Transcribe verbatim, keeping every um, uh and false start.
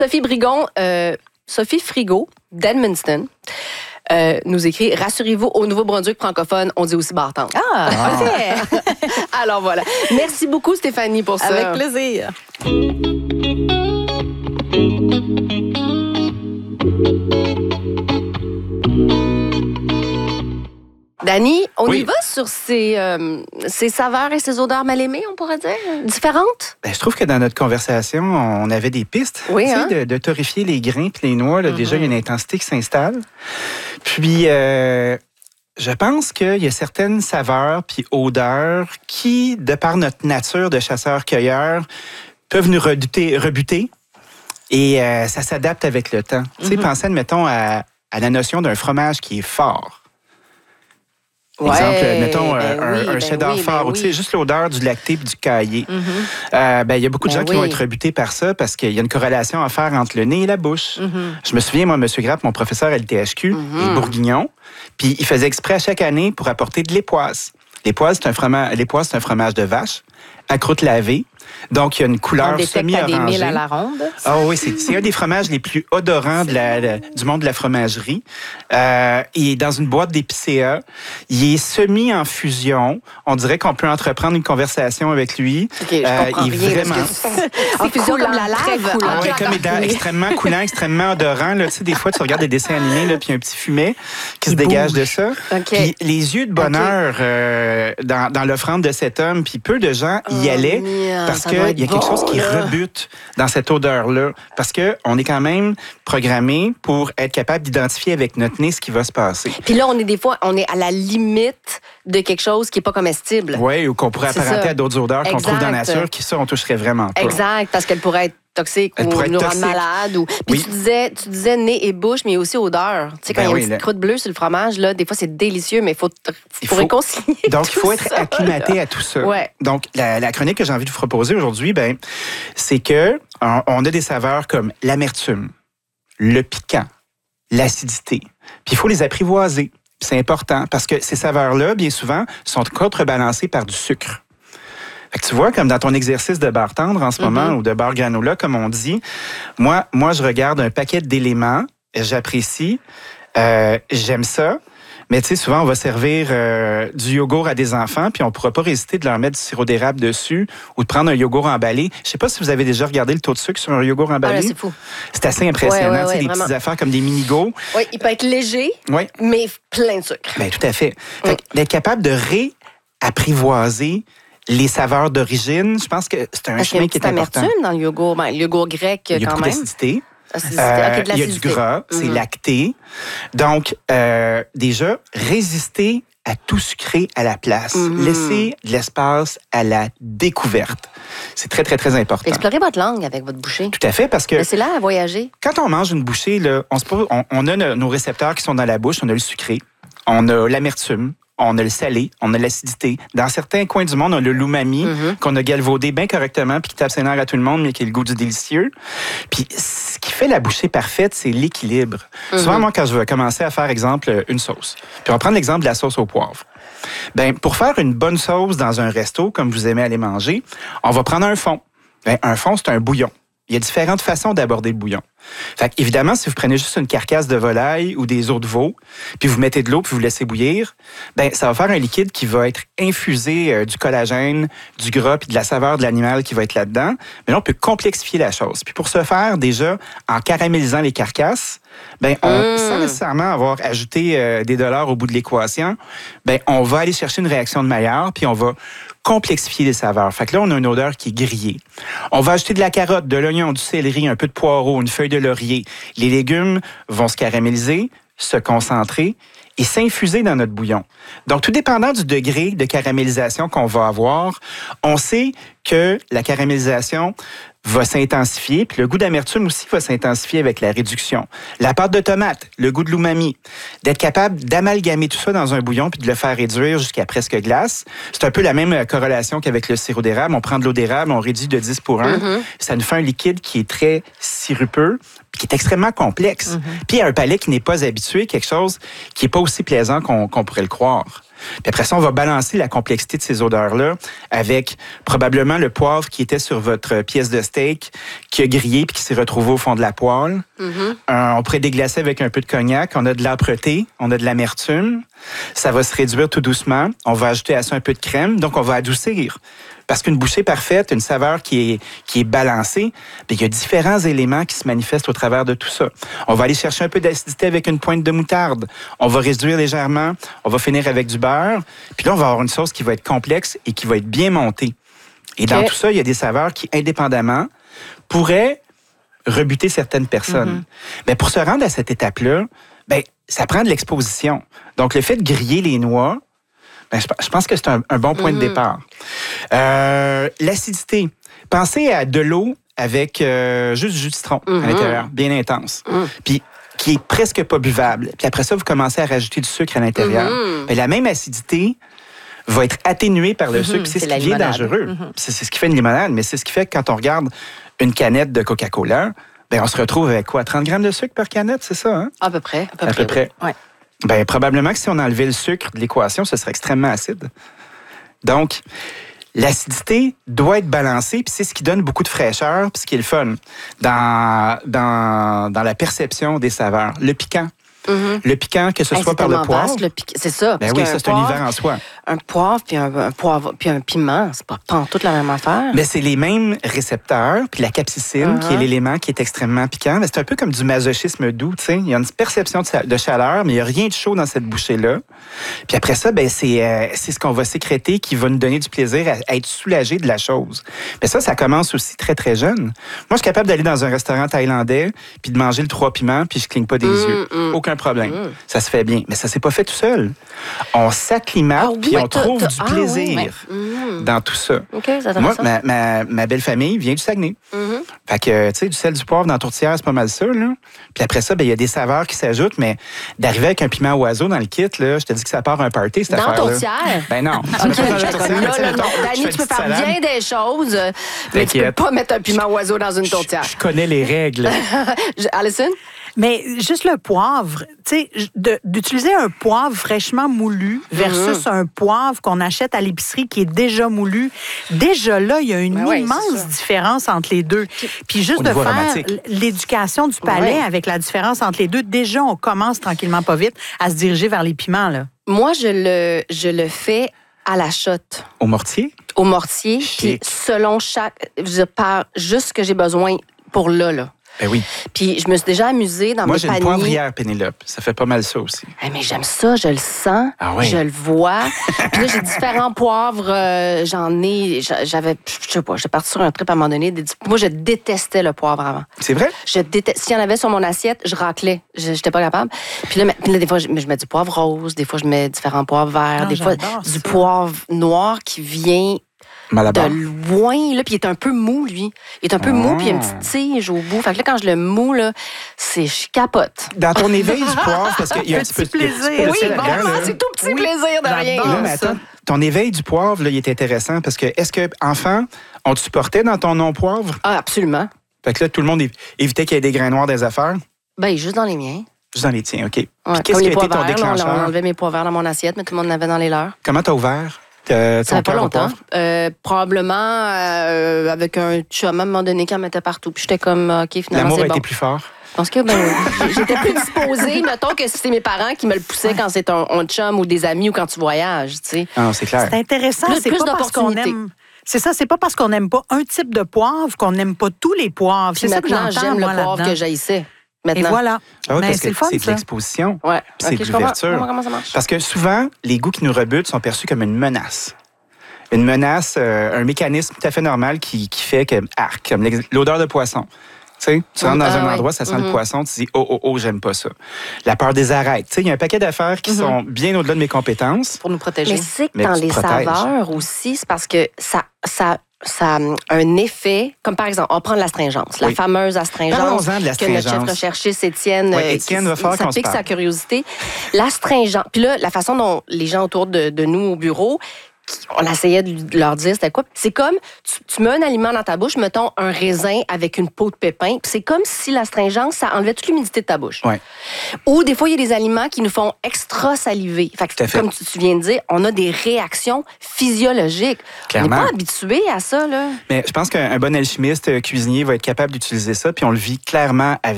Sophie Brigon, euh, Sophie Frigo, d'Edmundston, euh, nous écrit « Rassurez-vous, au Nouveau-Brunswick francophone, on dit aussi bartende. » Ah, parfait! Alors voilà. Merci beaucoup, Stéphanie, pour ça. Avec plaisir. Dani, on oui. y va sur ces, euh, ces saveurs et ces odeurs mal aimées, on pourrait dire, différentes? Ben, je trouve que dans notre conversation, on avait des pistes. Oui, tu sais, hein? de, de torréfier les grains et les noix. Là, Mm-hmm. Déjà, il y a une intensité qui s'installe. Puis, euh, je pense qu'il y a certaines saveurs puis odeurs qui, de par notre nature de chasseurs-cueilleurs, peuvent nous rebuter. rebuter et euh, ça s'adapte avec le temps. Mm-hmm. Tu sais, pensez, admettons, à, à la notion d'un fromage qui est fort. Ouais, Exemple, mettons ben un, oui, un ben cheddar oui, fort, ben ou tu sais, oui. juste l'odeur du lacté et du caillé. Mm-hmm. Euh, ben, il y a beaucoup de Ben gens qui oui. vont être rebutés par ça parce qu'il y a une corrélation à faire entre le nez et la bouche. Mm-hmm. Je me souviens, moi, M. Grappe, mon professeur à l'I T H Q, Mm-hmm. est bourguignon, puis il faisait exprès à chaque année pour apporter de l'époisse. L'époisse, c'est un fromage, l'époise, c'est un fromage de vache à croûte lavée. Donc, il y a une On couleur détecte à des semi-orangée. milles à la ronde. Ah oui, c'est, c'est un des fromages les plus odorants de la, de- du monde de la fromagerie. Euh, il est dans une boîte d'épicéa. Il est semi en fusion. On dirait qu'on peut entreprendre une conversation avec lui. OK, je comprends il est rien, vraiment... parce que- En fusion comme la très lave. coulant. Ah, Ah oui, ok, comme d'accord. étant extrêmement coulant, extrêmement odorant. Là, tu sais, des fois, tu regardes des dessins animés, là, puis il y a un petit fumet qui se dégage de ça. OK. Puis les yeux de bonheur euh, dans, dans l'offrande de cet homme, puis peu de gens y Oh, allaient miam, parce ça qu'il y doit a être quelque bon, chose qui là. rebute dans cette odeur-là. Parce qu'on est quand même programmé pour être capable d'identifier avec notre nez ce qui va se passer. Puis là, on est des fois, on est à la limite de quelque chose qui n'est pas comestible. Oui, ou qu'on pourrait C'est apparenter ça. à d'autres odeurs qu'on trouve dans la Exact. nature, qui ça, on toucherait vraiment pas. Exact, parce qu'elle pourrait être toxique Elle ou pourrait être nous rendre toxique. malade. Ou... Puis Oui. tu disais, tu disais nez et bouche, mais aussi odeur. Tu sais, quand Ben il y a oui, une petite là. croûte bleue sur le fromage, là, des fois, c'est délicieux, mais il faut, Il faut faut- réconcilier. Donc, il tout faut être ça, acclimaté là. à tout ça. Ouais. Donc, la, la chronique que j'ai envie de vous proposer aujourd'hui, ben, c'est que on, on a des saveurs comme l'amertume, le piquant, l'acidité. Puis il faut les apprivoiser. Puis c'est important parce que ces saveurs-là, bien souvent, sont contrebalancées par du sucre. Fait que tu vois, comme dans ton exercice de bar tendre en ce moment, Mm-hmm. ou de bar granola, comme on dit, moi, moi je regarde un paquet d'éléments, j'apprécie, euh, j'aime ça, mais tu sais, souvent, on va servir euh, du yogourt à des enfants, puis on ne pourra pas résister de leur mettre du sirop d'érable dessus ou de prendre un yogourt emballé. Je sais pas si vous avez déjà regardé le taux de sucre sur un yogourt Ah, emballé. là, c'est fou. C'est assez impressionnant, Ouais, ouais, tu sais, ouais, des vraiment. petites affaires comme des mini-go. Oui, il peut être léger, Oui, mais plein de sucre. bien, tout à fait. Fait que d'être capable de réapprivoiser les saveurs d'origine, je pense que c'est un Parce qu'il y a chemin une qui est petite important. amertume dans le yogourt. Ben, le yogourt grec, Il y a quand beaucoup même. d'acidité. Acidité. Euh, Ok, de il y a du l'acidité. gras, c'est Mhm. lacté. Donc, euh, déjà, résister à tout sucré à la place. Mhm. Laisser de l'espace à la découverte. C'est très, très, très important. Explorez votre langue avec votre bouchée. Tout à fait, parce que Laissez-la voyager. quand on mange une bouchée, là, on, se pose- on, on a nos- nos récepteurs qui sont dans la bouche, on a le sucré, on a l'amertume, on a le salé, on a l'acidité. Dans certains coins du monde, on a le l'umami Mhm. qu'on a galvaudé bien correctement puis qui tape ses nerfs à tout le monde, mais qui a le goût du délicieux. Puis ce qui fait la bouchée parfaite, c'est l'équilibre. Mhm. Souvent, moi, quand je vais commencer à faire, exemple, une sauce, puis on va prendre l'exemple de la sauce au poivre. Ben, pour faire une bonne sauce dans un resto, comme vous aimez aller manger, on va prendre un fond. Ben, un fond, c'est un bouillon. Il y a différentes façons d'aborder le bouillon. Fait que, évidemment, si vous prenez juste une carcasse de volaille ou des os de veau, puis vous mettez de l'eau, puis vous laissez bouillir, ben ça va faire un liquide qui va être infusé euh, du collagène, du gras, puis de la saveur de l'animal qui va être là-dedans. Mais là, on peut complexifier la chose. Puis pour ce faire, déjà, en caramélisant les carcasses, ben on, Mmh. sans nécessairement avoir ajouté euh, des dollars au bout de l'équation, ben on va aller chercher une réaction de Maillard, puis on va complexifier les saveurs. Fait que là, on a une odeur qui est grillée. On va ajouter de la carotte, de l'oignon, du céleri, un peu de poireau, une feuille de laurier. Les légumes vont se caraméliser, se concentrer et s'infuser dans notre bouillon. Donc, tout dépendant du degré de caramélisation qu'on va avoir, on sait que la caramélisation va s'intensifier, puis le goût d'amertume aussi va s'intensifier avec la réduction. La pâte de tomate, le goût de l'umami, d'être capable d'amalgamer tout ça dans un bouillon puis de le faire réduire jusqu'à presque glace. C'est un peu la même corrélation qu'avec le sirop d'érable. On prend de l'eau d'érable, on réduit de dix pour un. Mhm. Ça nous fait un liquide qui est très sirupeux puis qui est extrêmement complexe. Mm-hmm. Puis, un palais qui n'est pas habitué, quelque chose qui n'est pas aussi plaisant qu'on, qu'on pourrait le croire. Puis après ça, on va balancer la complexité de ces odeurs-là avec probablement le poivre qui était sur votre pièce de steak, qui a grillé puis qui s'est retrouvé au fond de la poêle. Mm-hmm. Euh, on pourrait déglacer avec un peu de cognac. On a de l'âpreté, on a de l'amertume. Ça va se réduire tout doucement. On va ajouter à ça un peu de crème. Donc, on va adoucir. Parce qu'une bouchée parfaite, une saveur qui est, qui est balancée, bien, il y a différents éléments qui se manifestent au travers de tout ça. On va aller chercher un peu d'acidité avec une pointe de moutarde. On va réduire légèrement. On va finir avec du beurre. Puis là, on va avoir une sauce qui va être complexe et qui va être bien montée. Et dans okay. tout ça, il y a des saveurs qui, indépendamment, pourraient rebuter certaines personnes. Mm-hmm. Mais pour se rendre à cette étape-là, bien, ça prend de l'exposition. Donc, le fait de griller les noix, ben, je pense que c'est un, un bon point mmh. de départ. Euh, l'acidité. Pensez à de l'eau avec euh, juste du jus de citron mmh. à l'intérieur, bien intense. Mmh. Puis qui est presque pas buvable. Puis après ça, vous commencez à rajouter du sucre à l'intérieur. Mmh. Puis la même acidité va être atténuée par le mmh. sucre. Puis c'est, c'est ce qui est dangereux. Mmh. C'est, c'est ce qui fait une limonade, mais c'est ce qui fait que quand on regarde une canette de Coca-Cola, ben on se retrouve avec quoi? trente grammes de sucre par canette, c'est ça? Hein? À peu près. À peu à près. Peu près. Oui. Bien, probablement que si on enlevait le sucre de l'équation, ce serait extrêmement acide. Donc, l'acidité doit être balancée, puis c'est ce qui donne beaucoup de fraîcheur, puis ce qui est le fun dans, dans, dans la perception des saveurs. Le piquant. Mm-hmm. Le piquant, que ce hey, soit par le poivre. Vaste, le piquant. C'est ça. Ben oui, ça, c'est poivre, un univers en soi. Un poivre puis un, un poivre puis un piment, c'est pas toute la même affaire. Mais c'est les mêmes récepteurs, puis la capsicine, uh-huh. qui est l'élément qui est extrêmement piquant. Mais c'est un peu comme du masochisme doux, tu sais. Il y a une perception de chaleur, mais il n'y a rien de chaud dans cette bouchée-là. Puis après ça, ben c'est, euh, c'est ce qu'on va sécréter qui va nous donner du plaisir à, à être soulagé de la chose. Mais ça, ça commence aussi très, très jeune. Moi, je suis capable d'aller dans un restaurant thaïlandais, puis de manger le trois piments, puis je cligne pas des mmh, yeux. Mmh. Aucun problème. Mmh. Ça se fait bien. Mais ça s'est pas fait tout seul. On s'acclimate, ah, puis oui, on trouve du plaisir ah, oui, mais... dans tout ça. Okay, moi, ma, ma, ma belle famille vient du Saguenay. Mm-hmm. Fait que, tu sais, du sel, du poivre dans la tourtière, c'est pas mal ça, là. Puis après ça, ben il y a des saveurs qui s'ajoutent, mais d'arriver avec un piment oiseau dans le kit, là, je te dis que ça part un party, cette dans affaire-là. Dans la tourtière? Ben non. Okay, dans la tourtière, là, là, non. Dani, tu peux faire salade. Bien des choses, mais tu peux pas mettre un piment oiseau dans une tourtière. Je, je connais les règles. Alison? Mais juste le poivre, tu sais, d'utiliser un poivre fraîchement moulu versus mmh. un poivre qu'on achète à l'épicerie qui est déjà moulu, déjà là, il y a une ben immense ouais, différence entre les deux. Puis juste de faire aromatique. L'éducation du palais ouais. avec la différence entre les deux, déjà, on commence tranquillement pas vite à se diriger vers les piments, là. Moi, je le, je le fais à la shot. Au mortier? Au mortier, puis selon chaque... Je pars juste ce que j'ai besoin pour là, là. Ben oui. Puis je me suis déjà amusée dans Moi, mes paniers. Moi, j'ai une poivrière, Pénélope. Ça fait pas mal ça aussi. Hey, mais j'aime ça, je le sens, ah oui. je le vois. Puis là, j'ai différents poivres. Euh, j'en ai... J'avais... Je sais pas, j'étais partie sur un trip à un moment donné. Moi, je détestais le poivre avant. C'est vrai? Je détestais... S'il y en avait sur mon assiette, je raclais. J'étais pas capable. Puis là, puis là des fois, je, je mets du poivre rose. Des fois, je mets différents poivres verts. Non, des fois, ça. Du poivre noir qui vient... Malabar. De loin, là, puis il est un peu mou, lui. Il est un peu oh. mou, puis il y a une petite tige au bout. Fait que là, quand je le moue, là, c'est je capote. Dans ton éveil du poivre, parce qu'il y a un petit peu de plaisir. Oui, bon, c'est tout petit oui. plaisir de rien. Là, mais attends, ton éveil du poivre, là, il est intéressant parce que, est-ce que, enfant, on te supportait dans ton non-poivre? Ah, absolument. Fait que là, tout le monde évitait qu'il y ait des grains noirs des affaires? Ben, juste dans les miens. Juste dans les tiens, OK. Ouais, puis qu'est-ce qui a été ton déclencheur? Là, on enlevait mes poivres verts dans mon assiette, mais tout le monde en avait dans les leurs. Comment t'as ouvert? Euh, ça fait pas longtemps. Euh, probablement euh, avec un chum à un moment donné qui en mettait partout. Puis j'étais comme, OK, finalement, l'amour c'est a bon. été plus fort. Parce que ben, j'étais plus disposée, mettons, que si c'est mes parents qui me le poussaient quand c'est un, un chum ou des amis ou quand tu voyages, tu sais. Ah non, c'est clair. C'est intéressant, plus, c'est plus pas parce qu'on aime... C'est ça, c'est pas parce qu'on n'aime pas un type de poivre qu'on n'aime pas tous les poivres. Puis c'est ça que j'entends, j'aime moi, le poivre là-dedans. que j'haïssais. Maintenant. Et voilà. Ah oui, mais parce c'est que le fun, c'est de ça. l'exposition. Ouais. C'est okay, de l'ouverture. Comment, comment ça marche? Parce que souvent, les goûts qui nous rebutent sont perçus comme une menace. Une menace, euh, un mécanisme tout à fait normal qui, qui fait que, arc, comme l'odeur de poisson. Tu sais, tu rentres dans ah, un ouais. endroit, ça sent mm-hmm. le poisson, tu dis « Oh, oh, oh, j'aime pas ça ». La peur des arêtes. Tu sais, il y a un paquet d'affaires qui mm-hmm. sont bien au-delà de mes compétences. Pour nous protéger. Mais c'est que Mais dans les protèges. saveurs aussi, c'est parce que ça... ça ça a un effet, comme par exemple, on prend de l'astringence, la oui. fameuse astringence de que notre chef recherchiste Étienne, oui, Étienne euh, qui, va ça pique sa curiosité. L'astringence, puis là, la façon dont les gens autour de, de nous au bureau, on essayait de leur dire c'était quoi. C'est comme, tu, tu mets un aliment dans ta bouche, mettons un raisin avec une peau de pépin, puis c'est comme si l'astringence, ça enlevait toute l'humidité de ta bouche. Ouais. Ou des fois, il y a des aliments qui nous font extra saliver. Fait que, fait. comme tu, tu viens de dire, on a des réactions physiologiques. Clairement. On n'est pas habitué à ça, là. Mais je pense qu'un bon alchimiste, cuisinier, va être capable d'utiliser ça, puis on le vit clairement avec